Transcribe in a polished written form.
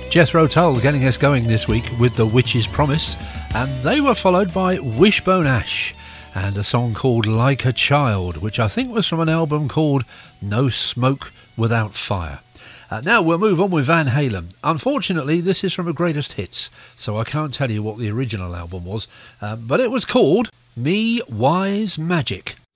Jethro Tull getting us going this week with The Witch's Promise, and they were followed by Wishbone Ash and a song called Like a Child, which I think was from an album called No Smoke Without Fire. Now we'll move on with Van Halen. Unfortunately, this is from a greatest hits, so I can't tell you what the original album was, but it was called Me Wise Magic.